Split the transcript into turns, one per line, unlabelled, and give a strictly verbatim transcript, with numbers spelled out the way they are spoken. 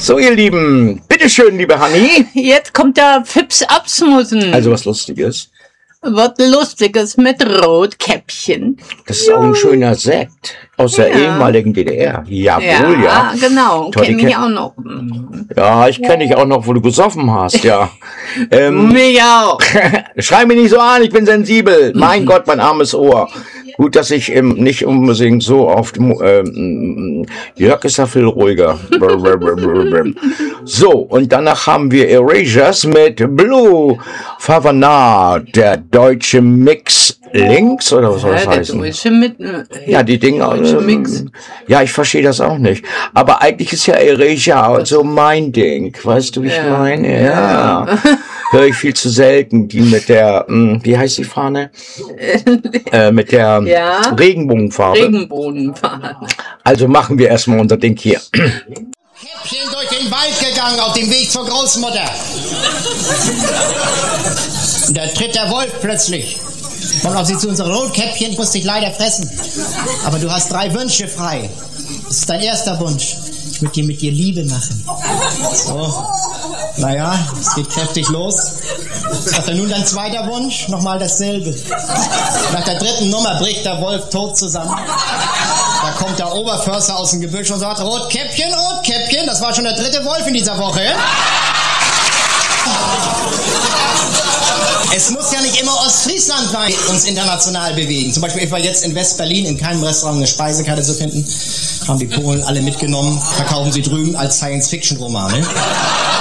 So, ihr Lieben, bitteschön, liebe Hanni.
Jetzt kommt der Fips Absmussen.
Also was Lustiges.
Was Lustiges mit Rotkäppchen.
Das ist auch ein schöner Sekt aus der
Ja.
ehemaligen D D R. Jawohl, ja.
Ja, genau.
Toll,
Kenn
die
ich
kenn-
auch noch.
Ja, ich kenne dich auch noch, wo du gesoffen hast, ja. ähm,
Mich auch.
Schrei mich nicht so an, ich bin sensibel. Mein Gott, mein armes Ohr. Gut, dass ich ähm, nicht unbedingt so oft... Ähm, Jörg ist da viel ruhiger. So, und danach haben wir Erasures mit Blue Favana, der deutsche Mix links, oder was soll das
Ja, der
heißen?
Deutsche mit,
Ja, die Dinger.
Deutsche
ähm,
Mix.
Ja, ich verstehe das auch nicht. Aber eigentlich ist ja Erasure so mein Ding. Weißt du, wie ich
Ja.
meine? Ja. Höre ich viel zu selten. Die mit der, mh, wie heißt die Fahne? äh, mit der
Ja.
Regenbogenfarbe.
Regenbogenfahne.
Also machen wir erstmal unser Ding hier.
Käppchen durch den Wald gegangen auf dem Weg zur Großmutter. Und da tritt der Wolf plötzlich. Kommt auf sie zu, unsere Rotkäppchen, ich muss dich leider fressen. Aber du hast drei Wünsche frei. Das ist dein erster Wunsch. Ich möchte dir mit dir Liebe machen. So. Naja, es geht kräftig los. Sagt er nun dein zweiter Wunsch? Nochmal dasselbe. Nach der dritten Nummer bricht der Wolf tot zusammen. Da kommt der Oberförster aus dem Gebüsch und sagt, Rotkäppchen, Rotkäppchen, das war schon der dritte Wolf in dieser Woche. Es muss ja nicht immer Ostfriesland sein, uns international bewegen. Zum Beispiel, ich war jetzt in West-Berlin, in keinem Restaurant eine Speisekarte zu finden. Haben die Polen alle mitgenommen, verkaufen sie drüben als Science-Fiction-Romane.